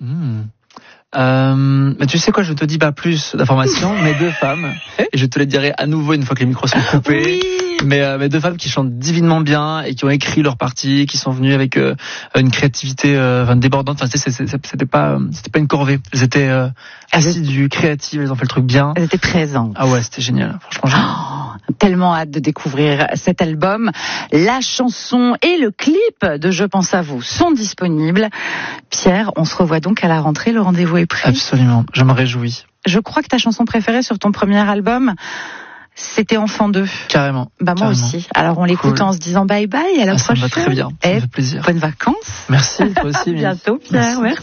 Mais tu sais quoi, je te dis pas plus d'informations, mais 2 femmes, et je te les dirai à nouveau une fois que les micros sont coupés. Oui. Mais 2 femmes qui chantent divinement bien et qui ont écrit leur partie, qui sont venues avec une créativité débordante. Enfin, c'était pas une corvée. Elles étaient assidues, créatives. Elles ont fait le truc bien. Elles étaient présentes. Ah ouais, c'était génial. Franchement, génial. Tellement hâte de découvrir cet album. La chanson et le clip de Je pense à vous sont disponibles. Pierre, on se revoit donc à la rentrée. Le rendez-vous est pris. Absolument. Je me réjouis. Je crois que ta chanson préférée sur ton premier album, c'était Enfant 2. Carrément. Moi carrément. aussi. Alors on l'écoute en se disant bye bye, à la prochaine. Ça me va très bien. Ça me fait plaisir. Bonnes vacances. Merci, toi aussi. À bientôt, Pierre. Merci.